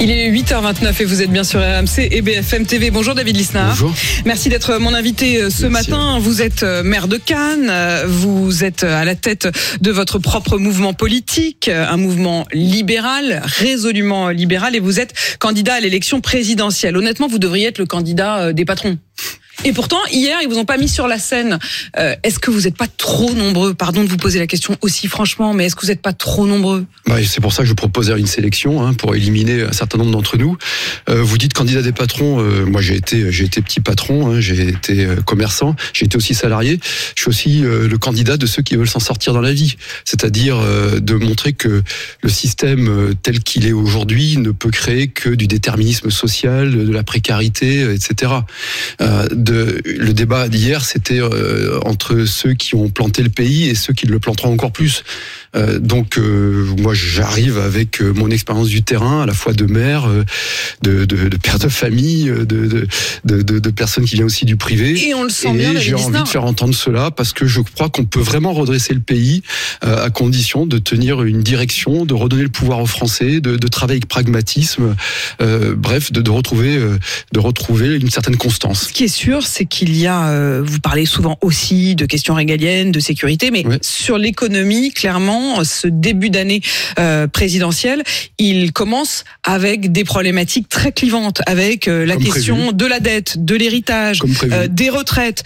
Il est 8h29 et vous êtes bien sur RMC et BFM TV. Bonjour David Lisnard. Bonjour. Merci d'être mon invité ce matin. Vous êtes maire de Cannes, vous êtes à la tête de votre propre mouvement politique, un mouvement libéral, résolument libéral, et vous êtes candidat à l'élection présidentielle. Honnêtement, vous devriez être le candidat des patrons. Et pourtant, hier, ils vous ont pas mis sur la scène. Est-ce que vous n'êtes pas trop nombreux? Pardon de vous poser la question aussi franchement, mais est-ce que vous n'êtes pas trop nombreux? C'est pour ça que je proposais une sélection pour éliminer un certain nombre d'entre nous. Vous dites candidat des patrons. Moi, j'ai été petit patron, j'ai été commerçant, j'ai été aussi salarié. Je suis aussi le candidat de ceux qui veulent s'en sortir dans la vie. C'est-à-dire de montrer que le système tel qu'il est aujourd'hui ne peut créer que du déterminisme social, de la précarité, etc. Le débat d'hier, c'était entre ceux qui ont planté le pays et ceux qui le planteront encore plus. Donc moi j'arrive avec mon expérience du terrain, à la fois de maire, de père de famille, de personnes qui viennent aussi du privé. Et on le sent bien, j'ai envie de faire entendre cela parce que je crois qu'on peut vraiment redresser le pays à condition de tenir une direction, de redonner le pouvoir aux Français, de travailler avec pragmatisme, bref, de retrouver une certaine constance. Ce qui est sûr, c'est qu'il y a, vous parlez souvent aussi de questions régaliennes, de sécurité, mais oui. Sur l'économie, clairement, ce début d'année présidentielle, il commence avec des problématiques très clivantes, avec la question de la dette, de l'héritage, des retraites.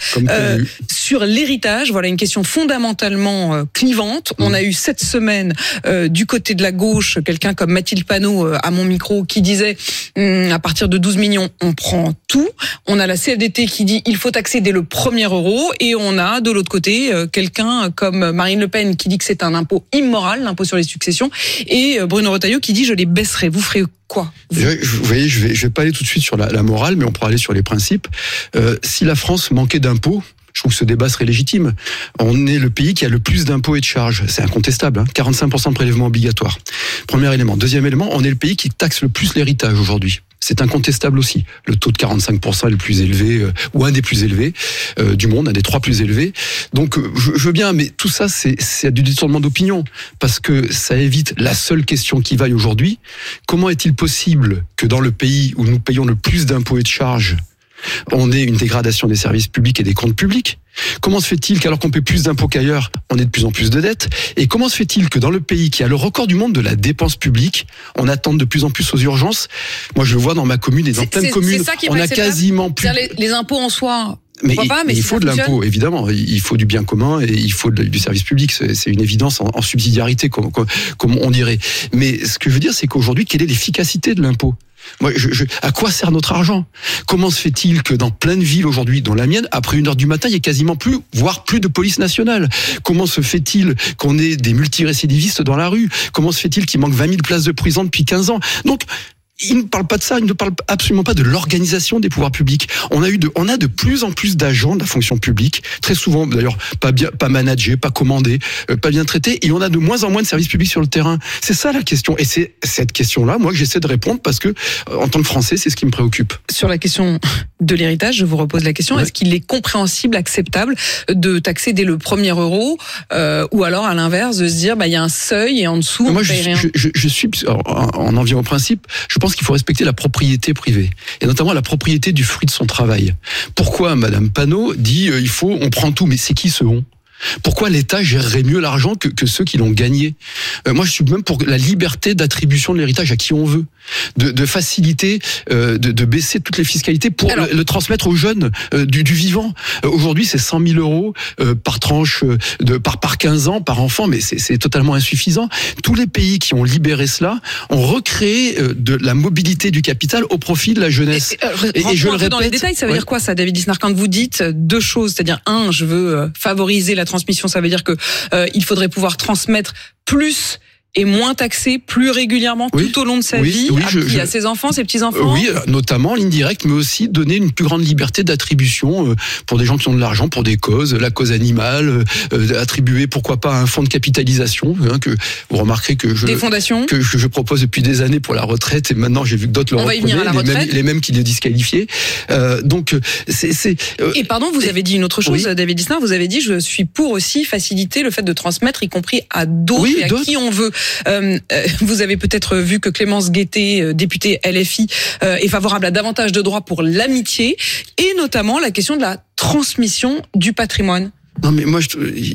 Sur l'héritage, voilà une question fondamentalement clivante. On a eu cette semaine du côté de la gauche, quelqu'un comme Mathilde Panot à mon micro qui disait à partir de 12 millions, on prend tout. On a la CFDT qui dit il faut taxer dès le premier euro, et on a de l'autre côté quelqu'un comme Marine Le Pen qui dit que c'est un impôt immoral, l'impôt sur les successions, et Bruno Retailleau qui dit je les baisserai. Vous ferez quoi? Vous voyez, je vais pas aller tout de suite sur la morale, mais on pourra aller sur les principes. Si la France manquait d'impôts, je trouve que ce débat serait légitime. On est le pays qui a le plus d'impôts et de charges. C'est incontestable. 45% de prélèvements obligatoires. Premier élément. Deuxième élément, on est le pays qui taxe le plus l'héritage aujourd'hui. C'est incontestable aussi. Le taux de 45% est le plus élevé, ou un des plus élevés du monde, un des 3 plus élevés. Donc, je veux bien, mais tout ça, c'est du détournement d'opinion. Parce que ça évite la seule question qui vaille aujourd'hui. Comment est-il possible que dans le pays où nous payons le plus d'impôts et de charges, on ait une dégradation des services publics et des comptes publics? Comment se fait-il qu'alors qu'on paie plus d'impôts qu'ailleurs, on ait de plus en plus de dettes? Et comment se fait-il que dans le pays qui a le record du monde de la dépense publique, on attende de plus en plus aux urgences? Moi, je le vois dans ma commune et dans plein de communes, on a quasiment plus... Les impôts en soi... Mais il faut de l'impôt, évidemment. Il faut du bien commun et il faut du service public. C'est une évidence en subsidiarité, comme on dirait. Mais ce que je veux dire, c'est qu'aujourd'hui, quelle est l'efficacité de l'impôt? Moi, à quoi sert notre argent? Comment se fait-il que dans plein de villes aujourd'hui, dont la mienne, après 1h du matin, il y a quasiment plus, voire plus de police nationale? Comment se fait-il qu'on ait des multirécidivistes dans la rue? Comment se fait-il qu'il manque 20 000 places de prison depuis 15 ans? Donc, il ne parle pas de ça, il ne parle absolument pas de l'organisation des pouvoirs publics. On a de plus en plus d'agents de la fonction publique, très souvent d'ailleurs pas managés, pas commandés, pas bien traités, et on a de moins en moins de services publics sur le terrain. C'est ça la question, et c'est cette question-là, moi, que j'essaie de répondre parce que, en tant que Français, c'est ce qui me préoccupe. Sur la question de l'héritage, je vous repose la question, est-ce qu'il est compréhensible, acceptable de taxer dès le premier euro, ou alors à l'inverse de se dire, il y a un seuil et en dessous, moi, on paye rien? Je suis, en environ principe, je pense qu'il faut respecter la propriété privée, et notamment la propriété du fruit de son travail. Pourquoi Madame Panot dit on prend tout, mais c'est qui ce on? Pourquoi l'État gérerait mieux l'argent que ceux qui l'ont gagné? Moi, je suis même pour la liberté d'attribution de l'héritage à qui on veut, de faciliter, de baisser toutes les fiscalités pour le transmettre aux jeunes du vivant. Aujourd'hui, c'est 100 000 euros par tranche, par 15 ans, par enfant, mais c'est totalement insuffisant. Tous les pays qui ont libéré cela ont recréé de la mobilité du capital au profit de la jeunesse. Et je le répète, dans les détails, ça veut dire quoi ça, David Lisnard, quand vous dites deux choses, c'est-à-dire je veux favoriser la transmission, ça veut dire que il faudrait pouvoir transmettre plus et moins taxé plus régulièrement tout au long de sa vie à ses enfants, ses petits-enfants? Oui, notamment l'indirect, mais aussi donner une plus grande liberté d'attribution pour des gens qui ont de l'argent, pour des causes, la cause animale, attribuer pourquoi pas un fonds de capitalisation, que vous remarquerez que des fondations que je propose depuis des années pour la retraite, et maintenant j'ai vu que d'autres le reprenaient, les mêmes qui les disqualifiaient. Et pardon, vous avez dit une autre chose, David Lisnard, vous avez dit je suis pour aussi faciliter le fait de transmettre, y compris à d'autres et à qui on veut. Vous avez peut-être vu que Clémence Guettet, députée LFI, est favorable à davantage de droits pour l'amitié et notamment la question de la transmission du patrimoine. Non mais moi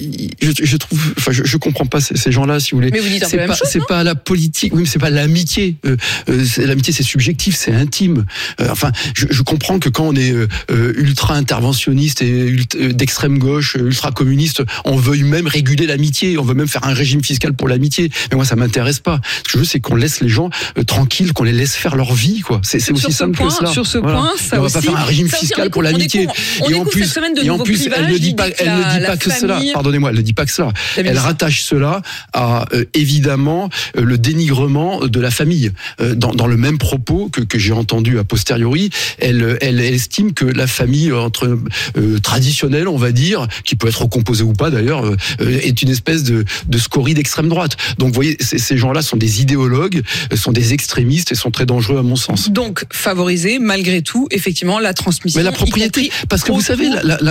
je trouve, enfin je comprends pas ces gens-là, si vous voulez. Mais vous dites un peu la même chose, c'est pas la politique, oui, mais c'est pas l'amitié. L'amitié c'est subjectif, c'est intime. Enfin, je comprends que quand on est ultra interventionniste et d'extrême gauche, ultra communiste, on veuille même réguler l'amitié, on veut même faire un régime fiscal pour l'amitié. Mais moi ça m'intéresse pas. Ce que je veux, c'est qu'on laisse les gens tranquilles, qu'on les laisse faire leur vie, quoi. C'est aussi simple que cela. Sur ce point, ça on va aussi, pas faire un régime fiscal pour l'amitié. Et en plus, cette semaine de nouveaux clivages, elle ne dit pas que cela. Pardonnez-moi, elle ne dit pas que cela. Elle rattache cela à évidemment le dénigrement de la famille. Dans le même propos que j'ai entendu a posteriori, elle estime que la famille traditionnelle, on va dire, qui peut être recomposée ou pas d'ailleurs, est une espèce de scorie d'extrême droite. Donc vous voyez, ces gens-là sont des idéologues, sont des extrémistes et sont très dangereux à mon sens. Donc favoriser malgré tout effectivement la transmission. Mais la propriété, parce que vous savez,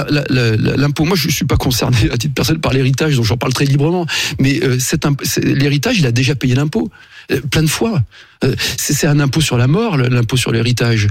l'impôt, moi je suis pas concerné à titre personnel par l'héritage, donc j'en parle très librement. Mais l'héritage, il a déjà payé l'impôt plein de fois. C'est un impôt sur la mort, l'impôt sur l'héritage.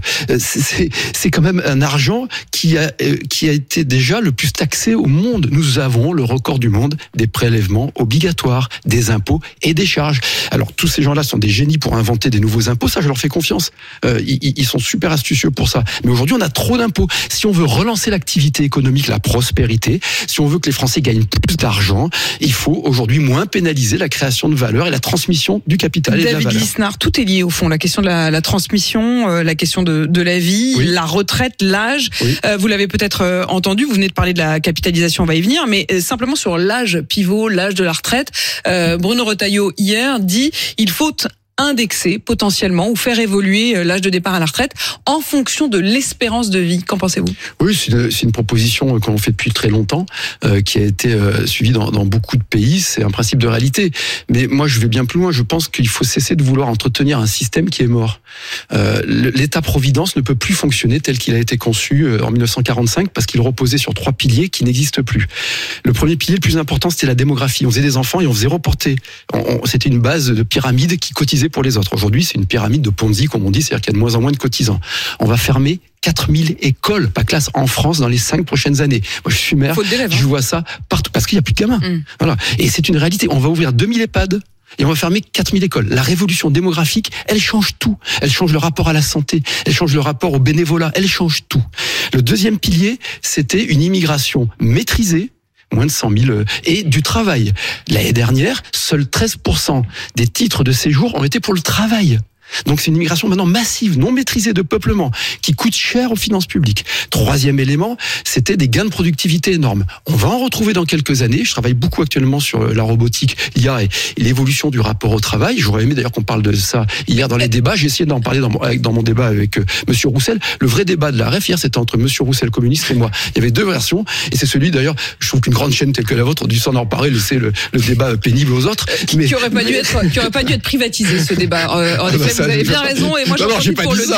C'est quand même un argent qui a été déjà le plus taxé au monde. Nous avons le record du monde des prélèvements obligatoires, des impôts et des charges. Alors tous ces gens-là sont des génies pour inventer des nouveaux impôts, ça je leur fais confiance. Ils sont super astucieux pour ça. Mais aujourd'hui on a trop d'impôts. Si on veut relancer l'activité économique, la prospérité, si on veut que les Français gagnent plus d'argent, il faut aujourd'hui moins pénaliser la création de valeur et la transmission du capital et de la valeur. David Lisnard, tout est lié au fond, la question de la transmission, la question de la vie, oui. La retraite, l'âge. Oui. Vous l'avez peut-être entendu, vous venez de parler de la capitalisation, on va y venir, mais simplement sur l'âge pivot, l'âge de la retraite, Bruno Retailleau hier dit il faut indexer potentiellement ou faire évoluer l'âge de départ à la retraite en fonction de l'espérance de vie. Qu'en pensez-vous ? Oui, c'est une proposition qu'on fait depuis très longtemps, qui a été suivie dans beaucoup de pays. C'est un principe de réalité. Mais moi, je vais bien plus loin. Je pense qu'il faut cesser de vouloir entretenir un système qui est mort. L'État-providence ne peut plus fonctionner tel qu'il a été conçu en 1945 parce qu'il reposait sur 3 piliers qui n'existent plus. Le premier pilier, le plus important, c'était la démographie. On faisait des enfants et on faisait reporter. C'était une base de pyramide qui cotisait pour les autres. Aujourd'hui, c'est une pyramide de Ponzi, comme on dit, c'est-à-dire qu'il y a de moins en moins de cotisants. On va fermer 4000 écoles, pas classes, en France dans les 5 prochaines années. Moi, je suis maire, je vois ça partout, parce qu'il n'y a plus de gamins. Voilà. Et c'est une réalité. On va ouvrir 2000 EHPAD. Et on va fermer 4000 écoles. La révolution démographique, elle change tout. Elle change le rapport à la santé. Elle change le rapport au bénévolat. Elle change tout. Le deuxième pilier, c'était une immigration maîtrisée, moins de 100 000, et du travail. L'année dernière, seuls 13% des titres de séjour ont été pour le travail. Donc c'est une immigration maintenant massive, non maîtrisée de peuplement, qui coûte cher aux finances publiques. Troisième élément, c'était des gains de productivité énormes. On va en retrouver dans quelques années. Je travaille beaucoup actuellement sur la robotique, l'IA et l'évolution du rapport au travail. J'aurais aimé d'ailleurs qu'on parle de ça hier dans les débats. J'ai essayé d'en parler dans mon débat avec Monsieur Roussel. Le vrai débat de la REF hier, c'était entre Monsieur Roussel, communiste, et moi. Il y avait 2 versions, et c'est celui d'ailleurs, je trouve qu'une grande chaîne telle que la vôtre, du s'en emparer, laisser le débat pénible aux autres. Mais qui aurait pas dû être privatisé, ce débat. En effet, vous avez bien raison, et moi j'en profite pour le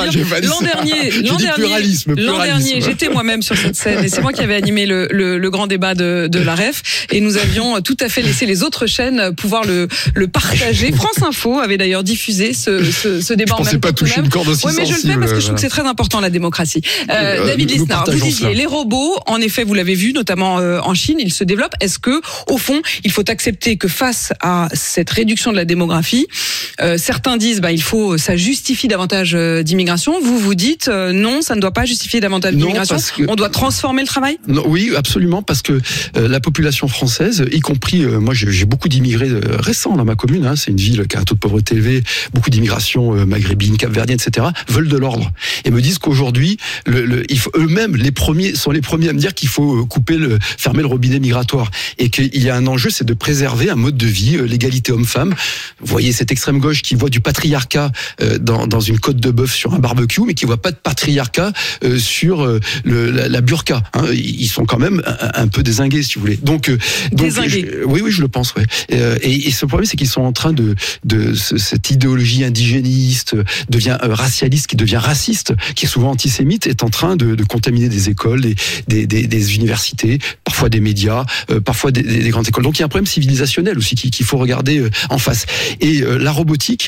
dire. L'an dernier, j'étais moi-même sur cette scène, et c'est moi qui avais animé le grand débat de la REF, et nous avions tout à fait laissé les autres chaînes pouvoir le partager. France Info avait d'ailleurs diffusé ce débat en même temps. Je pensais pas toucher une corde aussi sensible. Oui, mais je le fais parce que je trouve que c'est très important, la démocratie. David Lisnard, vous disiez les robots, en effet, vous l'avez vu, notamment en Chine, ils se développent. Est-ce que, au fond, il faut accepter que face à cette réduction de la démographie, certains disent, il faut, ça justifie davantage d'immigration. Vous dites, non, ça ne doit pas justifier davantage d'immigration. On doit transformer le travail? Non, oui, absolument, parce que la population française, y compris, moi j'ai beaucoup d'immigrés récents dans ma commune, c'est une ville qui a un taux de pauvreté élevé, beaucoup d'immigration maghrébine, capverdienne, etc., veulent de l'ordre. Et me disent qu'aujourd'hui, eux-mêmes, sont les premiers à me dire qu'il faut fermer le robinet migratoire. Et qu'il y a un enjeu, c'est de préserver un mode de vie, l'égalité homme-femme. Vous voyez cette extrême gauche qui voit du patriarcat dans une côte de bœuf sur un barbecue, mais qui voient pas de patriarcat sur la burqa. Hein. Ils sont quand même un peu dézingués, si vous voulez. Donc oui, je le pense. Ouais. Et ce problème, c'est qu'ils sont en train cette idéologie indigéniste devient racialiste, qui devient raciste, qui est souvent antisémite, est en train de contaminer des écoles, des universités, parfois des médias, parfois des grandes écoles. Donc il y a un problème civilisationnel aussi qu'il faut regarder en face. Et la robotique,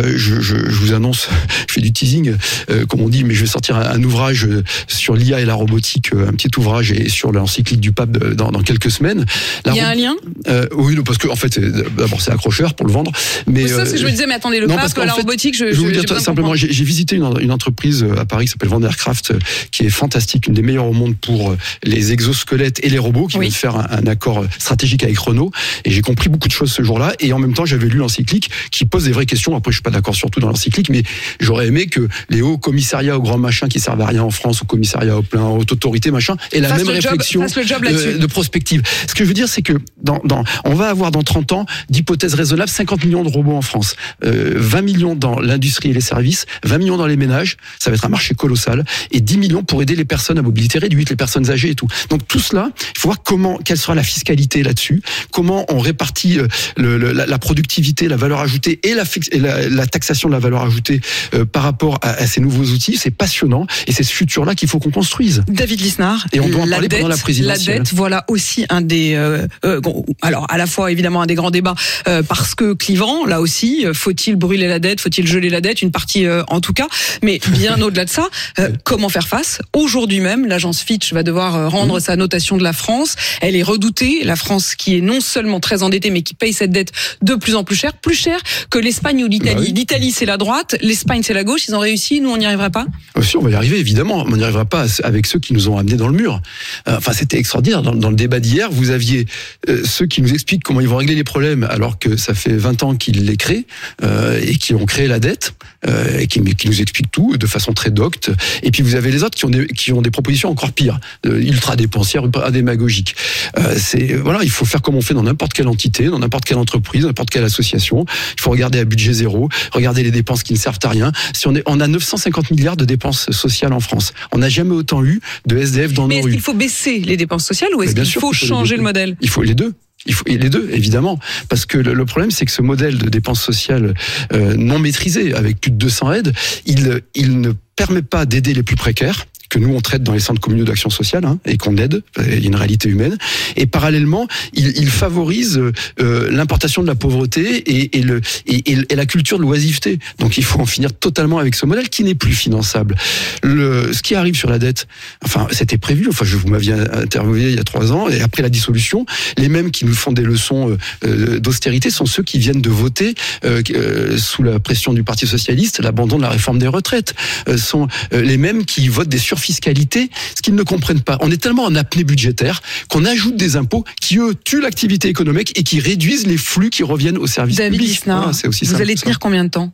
je vous annonce, je fais du teasing, comme on dit, mais je vais sortir un ouvrage sur l'IA et la robotique, un petit ouvrage et sur l'encyclique du pape dans quelques semaines. Il y a un lien ? Oui, parce que en fait, d'abord c'est accrocheur pour le vendre, mais ça, c'est ce que je me disais. Mais attendez, le pape, la robotique, je vous dire simplement, j'ai visité une entreprise à Paris qui s'appelle Vandercraft, qui est fantastique, une des meilleures au monde pour les exosquelettes et les robots, qui vient de faire un accord stratégique avec Renault. Et j'ai compris beaucoup de choses ce jour-là. Et en même temps, j'avais lu l'encyclique qui pose des vraies questions. Après, je suis pas d'accord sur tout dans l'encyclique, mais j'aurais aimé que les hauts commissariats aux grands machins qui servent à rien en France, ou commissariats au plein, haute autorité, machin, aient la même réflexion de prospective. Ce que je veux dire, c'est que on va avoir dans 30 ans, d'hypothèses raisonnables, 50 millions de robots en France, 20 millions dans l'industrie et les services, 20 millions dans les ménages, ça va être un marché colossal, et 10 millions pour aider les personnes à mobilité réduite, les personnes âgées et tout. Donc tout cela, il faut voir quelle sera la fiscalité là-dessus, comment on répartit la productivité, la valeur ajoutée et la taxation de la valeur ajoutée par rapport à ces nouveaux outils. C'est passionnant, et c'est ce futur-là qu'il faut qu'on construise. David Lisnard, et on doit en parler pendant la présidentielle. La dette, voilà aussi un des alors à la fois évidemment un des grands débats parce que clivant, là aussi, faut-il brûler la dette, faut-il geler la dette, une partie en tout cas, mais bien au-delà de ça, comment faire face? Aujourd'hui même, l'agence Fitch va devoir rendre sa notation de la France. Elle est redoutée, la France qui est non seulement très endettée, mais qui paye cette dette de plus en plus cher que l'Espagne ou l'Italie. L'Italie, c'est la droite, l'Espagne, c'est la gauche. Ils ont réussi, nous, on n'y arrivera pas? Si, on va y arriver, évidemment. On n'y arrivera pas avec ceux qui nous ont amenés dans le mur. Enfin, c'était extraordinaire. Dans le débat d'hier, vous aviez ceux qui nous expliquent comment ils vont régler les problèmes, alors que ça fait 20 ans qu'ils les créent, et qui ont créé la dette, et qui nous expliquent tout de façon très docte. Et puis vous avez les autres qui ont des propositions encore pires, ultra dépensières, ultra démagogiques. Voilà, il faut faire comme on fait dans n'importe quelle entité, dans n'importe quelle entreprise, n'importe quelle association. Il faut regarder à budget zéro, regarder les dépenses qui ne servent à rien. On a 950 milliards de dépenses sociales en France. On n'a jamais autant eu de SDF dans nos rues. Mais est-ce qu'il faut baisser les dépenses sociales ou est-ce qu'il faut changer le modèle? Il faut les deux. Il faut les deux, évidemment, parce que le problème, c'est que ce modèle de dépenses sociales non maîtrisé, avec plus de 200 aides, il ne permet pas d'aider les plus précaires, que nous on traite dans les centres communaux d'action sociale, et qu'on aide, il y a une réalité humaine, et parallèlement il favorise l'importation de la pauvreté et la culture de l'oisiveté. Donc il faut en finir totalement avec ce modèle qui n'est plus finançable. Ce qui arrive sur la dette, enfin c'était prévu, vous m'aviez interviewé il y a 3 ans, et après la dissolution, les mêmes qui nous font des leçons d'austérité sont ceux qui viennent de voter sous la pression du Parti socialiste l'abandon de la réforme des retraites, sont les mêmes qui votent des surfiscalité, ce qu'ils ne comprennent pas. On est tellement en apnée budgétaire qu'on ajoute des impôts qui, eux, tuent l'activité économique et qui réduisent les flux qui reviennent au service public. David Lisnard, voilà, c'est aussi vous allez tenir combien de temps?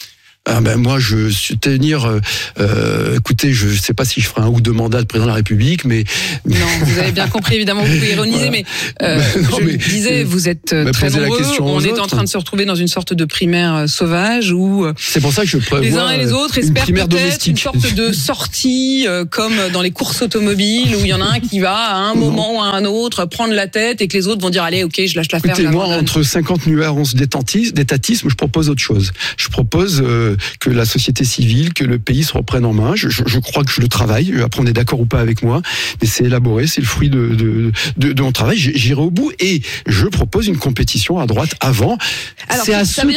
Moi, je suis tenir. Écoutez, je sais pas si je ferai 1 ou 2 mandats de président de la République, mais non, vous avez bien compris. Évidemment, vous pouvez ironiser, voilà. Mais disais, vous êtes très nombreux. On est en train de se retrouver dans une sorte de primaire sauvage où c'est pour ça que je prévois les uns et les autres espèrent peut-être une sorte de sortie, comme dans les courses automobiles où il y en a un qui va à un moment ou à un autre prendre la tête et que les autres vont dire allez, ok, je lâche l'affaire. Écoutez, moi, entre 50 nuances d'étatisme, je propose autre chose. Je propose que la société civile, que le pays se reprenne en main. Je crois que je le travaille. Après, on est d'accord ou pas avec moi, mais c'est élaboré, c'est le fruit de mon travail. J'irai au bout et je propose une compétition à droite avant. Alors, c'est à ceux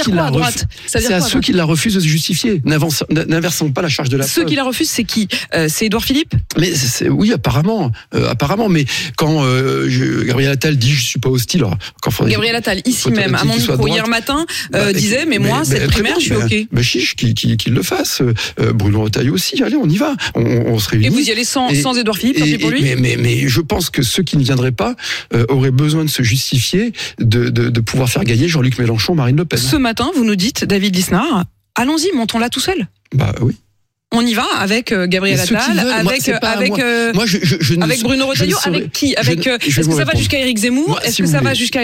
qui la refusent de se justifier. N'inversons pas la charge de la preuve. Ceux qui la refusent, c'est qui? C'est Édouard Philippe? Mais oui, apparemment. Mais quand Gabriel Attal dit je suis pas hostile, Gabriel Attal ici même à mon micro hier matin disait mais moi cette primaire je suis ok. Qu'il le fasse. Bruno Retailleau aussi, allez, on y va. On se réunit. Et vous y allez sans Édouard Philippe, tant pis pour lui. Mais je pense que ceux qui ne viendraient pas auraient besoin de se justifier de pouvoir faire gagner Jean-Luc Mélenchon, Marine Le Pen. Ce matin, vous nous dites, David Lisnard, allons-y, montons-la tout seul. Oui. On y va avec Gabriel Attal, avec Bruno Retailleau, avec qui? Est-ce que ça va jusqu'à Éric Zemmour? Est-ce que ça va jusqu'à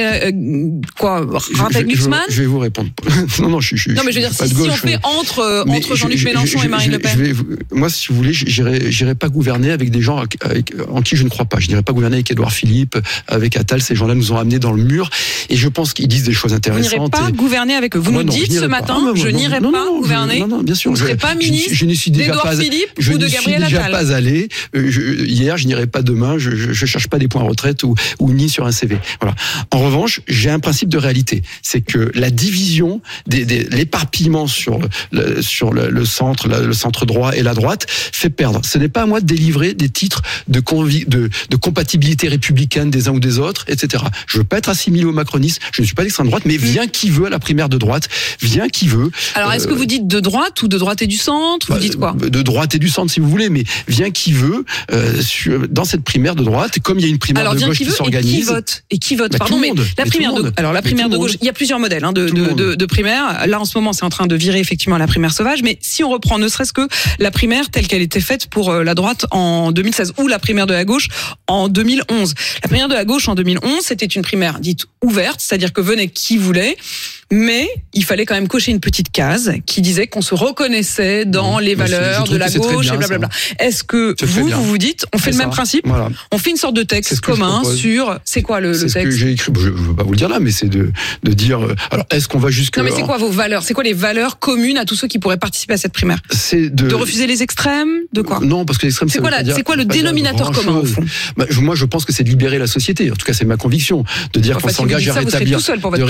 Raphaël Glucksmann? Je vais vous répondre. Non, mais je veux dire, si on fait entre Jean-Luc Mélenchon et Marine Le Pen. Moi, si vous voulez, j'irai pas gouverner avec des gens en qui je ne crois pas. Je n'irai pas gouverner avec Édouard Philippe, avec Attal. Ces gens-là nous ont amenés dans le mur. Et je pense qu'ils disent des choses intéressantes. Vous n'irez pas gouverner avec eux. Vous nous dites ce matin, je n'irai pas gouverner. Non, bien sûr. Vous ne serez pas ministre d'Édouard Philippe ou de Gabriel Attal. Je n'y suis déjà pas allé. Hier, je n'irai pas demain. Je cherche pas des points retraite ou ni sur un CV. Voilà. En revanche, j'ai un principe de réalité. C'est que la division, l'éparpillement sur le centre droit et la droite fait perdre. Ce n'est pas à moi de délivrer des titres de compatibilité républicaine des uns ou des autres, etc. Je veux pas être assimilé aux macronistes. Je ne suis pas d'extrême droite, mais vient qui veut à la primaire de droite. Vient qui veut. Alors, est-ce que vous dites de droite ou de droite et du centre? Vous dites quoi? De droite et du centre, si vous voulez, mais vient qui veut dans cette primaire de droite. Et comme il y a une primaire de gauche qui s'organise. Et qui vote? Pardon, mais la primaire de gauche, il y a plusieurs modèles de primaire. Là, en ce moment, c'est en train de virer effectivement à la primaire sauvage. Mais si on reprend ne serait-ce que la primaire telle qu'elle était faite pour la droite en 2016 ou la primaire de la gauche en 2011. La primaire de la gauche en 2011, c'était une primaire dite ouverte, c'est-à-dire que venait qui voulait. Mais il fallait quand même cocher une petite case qui disait qu'on se reconnaissait dans les valeurs de la gauche et blablabla. Est-ce que vous dites, on fait le même principe, on fait une sorte de texte commun sur, c'est quoi le texte? C'est ce que j'ai écrit, je ne veux pas vous le dire là, mais c'est de dire, alors est-ce qu'on va jusqu'à... Non mais c'est quoi vos valeurs? C'est quoi les valeurs communes à tous ceux qui pourraient participer à cette primaire? C'est de refuser les extrêmes? De quoi? Non, parce que les extrêmes, c'est quoi le dénominateur commun au fond? Moi je pense que c'est de libérer la société, en tout cas c'est ma conviction, de dire qu'on s'engage à rétablir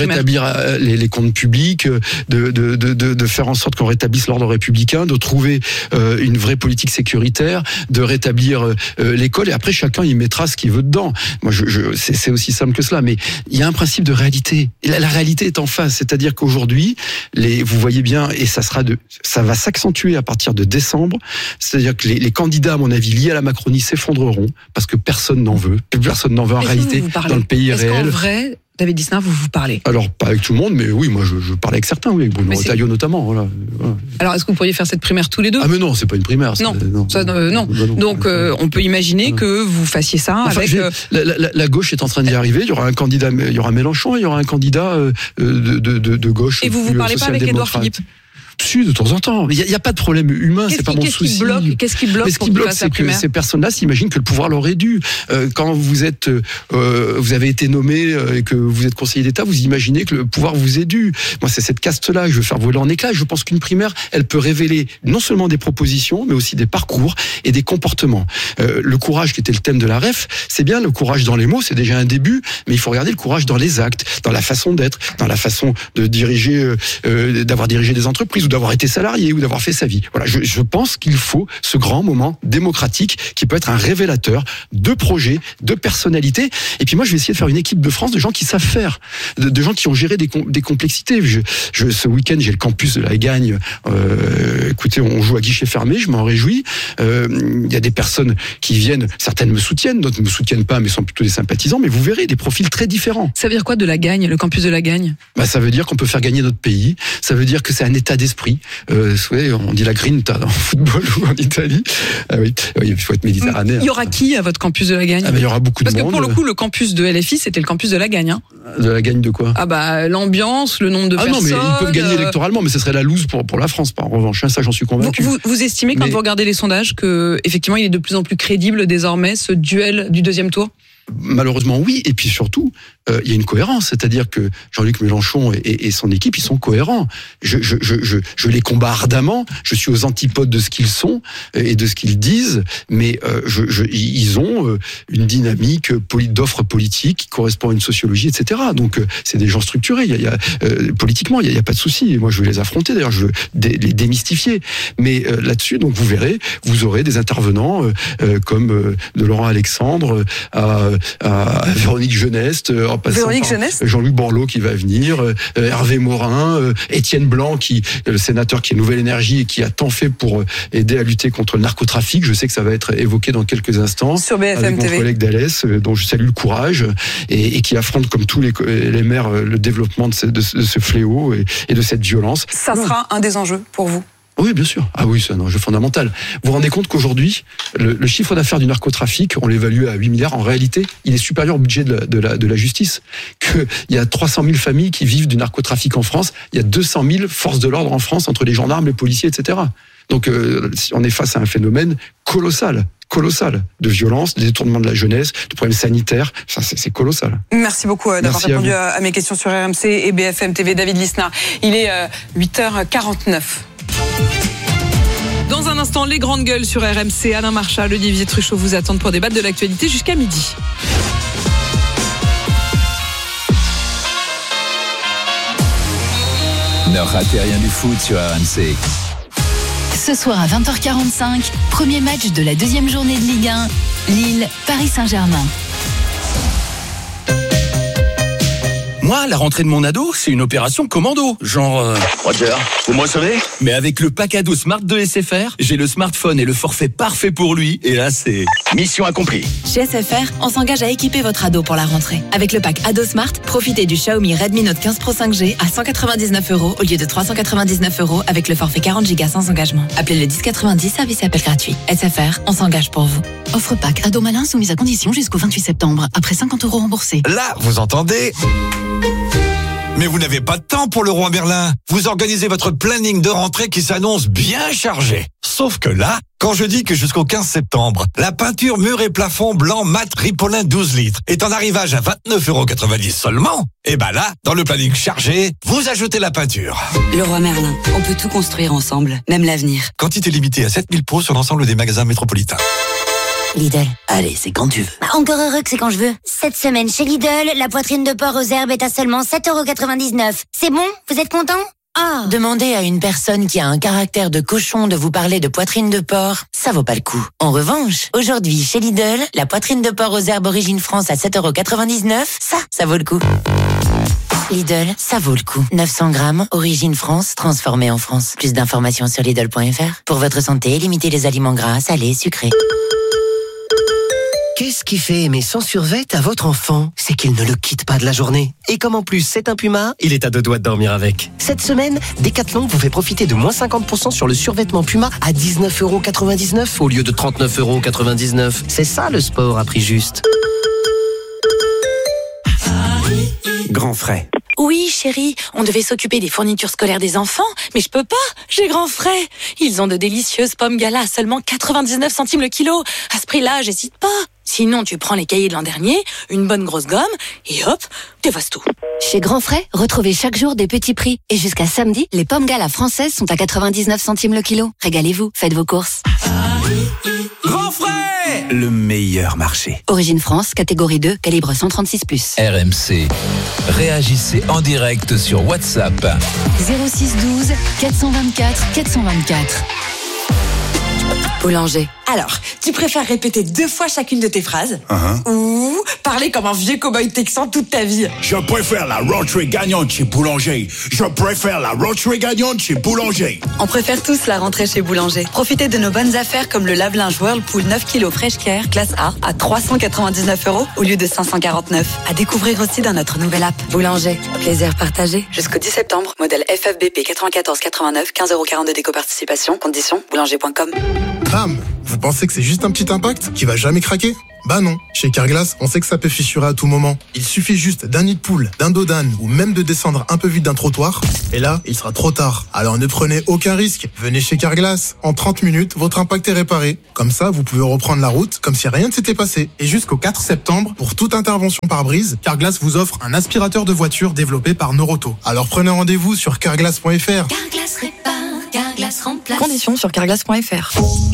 les comptes publics, de faire en sorte qu'on rétablisse l'ordre républicain, de trouver une vraie politique sécuritaire, de rétablir l'école, et après chacun y mettra ce qu'il veut dedans. Moi, c'est aussi simple que cela, mais il y a un principe de réalité. Et la réalité est en face, c'est-à-dire qu'aujourd'hui, vous voyez bien, et ça va s'accentuer à partir de décembre, c'est-à-dire que les candidats, à mon avis, liés à la Macronie s'effondreront, parce que personne n'en veut. Personne n'en veut en réalité dans le pays réel. Est-ce qu'en vrai, David Disnard, vous parlez? Alors, pas avec tout le monde, mais oui, moi, je parle avec certains, oui, avec Bruno Retailleau notamment. Voilà. Alors, est-ce que vous pourriez faire cette primaire tous les deux? Ah, mais non, c'est pas une primaire. Non. Donc, on peut imaginer que vous fassiez ça avec... La gauche est en train d'y arriver. Il y aura un candidat, il y aura Mélenchon, et il y aura un candidat de gauche. Et vous parlez pas avec Édouard Philippe? Si, de temps en temps. Il n'y a pas de problème humain, c'est pas mon souci. Qu'est-ce qui bloque? Mais ce qui bloque, c'est que ces personnes-là s'imaginent que le pouvoir leur est dû. Quand vous avez été nommé et que vous êtes conseiller d'État, vous imaginez que le pouvoir vous est dû. Moi, c'est cette caste-là que je veux faire voler en éclats. Je pense qu'une primaire, elle peut révéler non seulement des propositions, mais aussi des parcours et des comportements. Le courage, qui était le thème de la REF, c'est bien le courage dans les mots, c'est déjà un début, mais il faut regarder le courage dans les actes, dans la façon d'être, dans la façon de diriger, d'avoir dirigé des entreprises, d'avoir été salarié ou d'avoir fait sa vie. Voilà, je pense qu'il faut ce grand moment démocratique qui peut être un révélateur de projets, de personnalités. Et puis moi, je vais essayer de faire une équipe de France de gens qui savent faire, de gens qui ont géré des complexités. Ce week-end, j'ai le campus de la Gagne. Écoutez, on joue à guichet fermé, je m'en réjouis. Il y a des personnes qui viennent, certaines me soutiennent, d'autres ne me soutiennent pas, mais sont plutôt des sympathisants. Mais vous verrez des profils très différents. Ça veut dire quoi de la Gagne, le campus de la Gagne? Ça veut dire qu'on peut faire gagner notre pays. Ça veut dire que c'est un état d'esprit. On dit la grinta en football ou en Italie. Oui, il faut être méditerranéen. Il y aura qui à votre campus de la Gagne? Il y aura beaucoup de monde. Parce que pour le coup, le campus de LFI, c'était le campus de la Gagne. De la Gagne de quoi? L'ambiance, le nombre de personnes. Non, mais ils peuvent gagner électoralement, mais ce serait la loose pour la France, en revanche. Ça, j'en suis convaincu. Vous estimez, quand vous regardez les sondages, que effectivement, il est de plus en plus crédible désormais ce duel du deuxième tour? Malheureusement, oui. Et puis surtout, il y a une cohérence. C'est-à-dire que Jean-Luc Mélenchon et son équipe, ils sont cohérents. Je les combats ardemment. Je suis aux antipodes de ce qu'ils sont et de ce qu'ils disent. Mais ils ont une dynamique d'offres politiques qui correspond à une sociologie, etc. Donc, c'est des gens structurés. Politiquement, il n'y a pas de souci. Moi, je veux les affronter. D'ailleurs, je veux les démystifier. Mais là-dessus, donc, vous verrez, vous aurez des intervenants comme de Laurent Alexandre à Véronique Jeunesse, en passant par Jean-Luc Borloo qui va venir, Hervé Morin, Étienne Blanc, le sénateur qui est Nouvelle Énergie et qui a tant fait pour aider à lutter contre le narcotrafic. Je sais que ça va être évoqué dans quelques instants. Sur BFM avec TV. Mon collègue d'Alès, dont je salue le courage et qui affronte comme tous les maires le développement de ce fléau et de cette violence. Ça sera un des enjeux pour vous? Oui, bien sûr. Ah oui, c'est un enjeu fondamental. Vous vous rendez compte qu'aujourd'hui, le chiffre d'affaires du narcotrafic, on l'évalue à 8 milliards. En réalité, il est supérieur au budget de la justice. Qu'il y a 300 000 familles qui vivent du narcotrafic en France. Il y a 200 000 forces de l'ordre en France, entre les gendarmes, les policiers, etc. Donc, on est face à un phénomène colossal de violence, de détournement de la jeunesse, de problèmes sanitaires. Ça, c'est colossal. Merci beaucoup d'avoir répondu à mes questions sur RMC et BFM TV. David Lisnard, il est 8h49. Dans un instant, les grandes gueules sur RMC. Alain Marchal, Olivier Truchot vous attendent pour débattre de l'actualité jusqu'à midi. Ne ratez rien du foot sur RMC. Ce soir à 20h45, premier match de la deuxième journée de Ligue 1, Lille, Paris Saint-Germain. Moi, la rentrée de mon ado, c'est une opération commando. Genre... Roger, vous me recevez ? Mais avec le pack ado Smart de SFR, j'ai le smartphone et le forfait parfait pour lui. Et là, c'est... Mission accomplie. Chez SFR, on s'engage à équiper votre ado pour la rentrée. Avec le pack Ado Smart, profitez du Xiaomi Redmi Note 15 Pro 5G à 199 € au lieu de 399 € avec le forfait 40 Go sans engagement. Appelez le 1090, service et appel gratuit. SFR, on s'engage pour vous. Offre pack ado malin soumise à condition jusqu'au 28 septembre. Après 50 € remboursés. Là, vous entendez ? Mais vous n'avez pas de temps pour le roi Merlin. Vous organisez votre planning de rentrée qui s'annonce bien chargé. Sauf que là, quand je dis que jusqu'au 15 septembre, la peinture mur et plafond blanc mat Ripolin 12 litres est en arrivage à 29,90 € seulement, et ben là, dans le planning chargé, vous ajoutez la peinture. Le roi Merlin, on peut tout construire ensemble, même l'avenir. Quantité limitée à 7000 pots sur l'ensemble des magasins métropolitains. Lidl. Allez, c'est quand tu veux. Encore heureux que c'est quand je veux. Cette semaine chez Lidl, la poitrine de porc aux herbes est à seulement 7,99 €. C'est bon? Vous êtes content? Ah. Demandez à une personne qui a un caractère de cochon de vous parler de poitrine de porc, ça vaut pas le coup. En revanche, aujourd'hui, chez Lidl, la poitrine de porc aux herbes Origine France à 7,99 €, ça vaut le coup. Lidl, ça vaut le coup. 900 grammes, Origine France, transformée en France. Plus d'informations sur Lidl.fr. Pour votre santé, limitez les aliments gras, salés, sucrés. Qu'est-ce qui fait aimer son survêt à votre enfant? C'est qu'il ne le quitte pas de la journée. Et comme en plus c'est un puma, il est à deux doigts de dormir avec. Cette semaine, Decathlon vous fait profiter de moins 50% sur le survêtement Puma à 19,99 € au lieu de 39,99 €. C'est ça le sport à prix juste. Grand frais. Oui, chérie, on devait s'occuper des fournitures scolaires des enfants, mais je peux pas, j'ai grand frais. Ils ont de délicieuses pommes gala à seulement 99 centimes le kilo. À ce prix-là, j'hésite pas. Sinon, tu prends les cahiers de l'an dernier, une bonne grosse gomme, et hop, t'effaces tout. Chez Grand Frais, retrouvez chaque jour des petits prix. Et jusqu'à samedi, les pommes gala françaises sont à 99 centimes le kilo. Régalez-vous, faites vos courses. Grand frais! Le meilleur marché. Origine France, catégorie 2, calibre 136+. RMC. Réagissez en direct sur WhatsApp. 06 12 424 424. Boulanger. Alors, tu préfères répéter 2 fois chacune de tes phrases ou parler comme un vieux cow-boy texan toute ta vie? Je préfère la rentrée gagnante chez Boulanger. Je préfère la rentrée gagnante chez Boulanger. On préfère tous la rentrée chez Boulanger. Profitez de nos bonnes affaires comme le lave-linge Whirlpool 9 kg Fresh Care classe A à 399 € au lieu de 549. À découvrir aussi dans notre nouvelle app. Boulanger. Plaisir partagé. Jusqu'au 10 septembre. Modèle FFBP 9489. 15,42 € d'éco-participation. Conditions boulanger.com. Bam! Vous pensez que c'est juste un petit impact qui va jamais craquer? Bah non. Chez Carglass, on sait que ça peut fissurer à tout moment. Il suffit juste d'un nid de poule, d'un dos d'âne ou même de descendre un peu vite d'un trottoir. Et là, il sera trop tard. Alors ne prenez aucun risque. Venez chez Carglass. En 30 minutes, votre impact est réparé. Comme ça, vous pouvez reprendre la route comme si rien ne s'était passé. Et jusqu'au 4 septembre, pour toute intervention par brise, Carglass vous offre un aspirateur de voiture développé par Noroto. Alors prenez rendez-vous sur carglass.fr. Carglass répare, Carglass remplace. Conditions sur carglass.fr.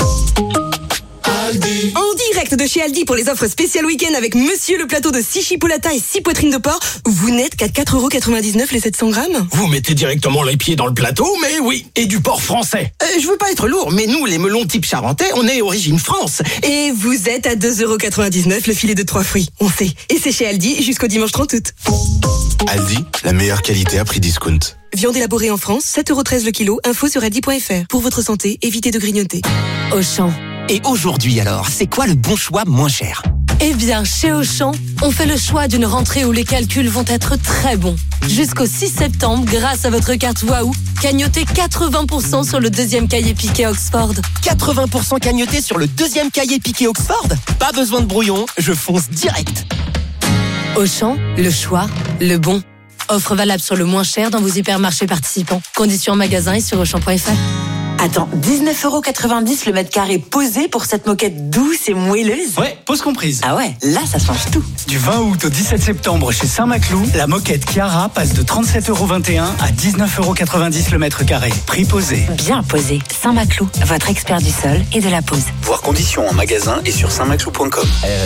En direct de chez Aldi pour les offres spéciales week-end avec Monsieur le plateau de 6 chipolatas et 6 poitrines de porc. Vous n'êtes qu'à 4,99 € les 700 grammes. Vous mettez directement les pieds dans le plateau, mais oui, et du porc français. Je veux pas être lourd, mais nous, les melons type charentais, on est Origine France. Et vous êtes à 2,99 € le filet de 3 fruits. On sait. Et c'est chez Aldi jusqu'au dimanche 30 août. Aldi, la meilleure qualité à prix discount. Viande élaborée en France, 7,13 € le kilo. Info sur aldi.fr. Pour votre santé, évitez de grignoter. Auchan. Et aujourd'hui alors, c'est quoi le bon choix moins cher? Eh bien, chez Auchan, on fait le choix d'une rentrée où les calculs vont être très bons. Jusqu'au 6 septembre, grâce à votre carte Waouh, cagnotez 80% sur le deuxième cahier piqué Oxford. 80% cagnoté sur le deuxième cahier piqué Oxford? Pas besoin de brouillon, je fonce direct. Auchan, le choix, le bon. Offre valable sur le moins cher dans vos hypermarchés participants. Conditions en magasin et sur auchan.fr. Attends, 19,90€ le mètre carré posé pour cette moquette douce et moelleuse? Ouais, pause comprise. Ah ouais, là ça change tout. Du 20 août au 17 septembre chez Saint-Maclou, la moquette Chiara passe de 37,21€ à 19,90€ le mètre carré. Prix posé. Bien posé. Saint-Maclou, votre expert du sol et de la pose. Voir conditions en magasin et sur saintmaclou.com.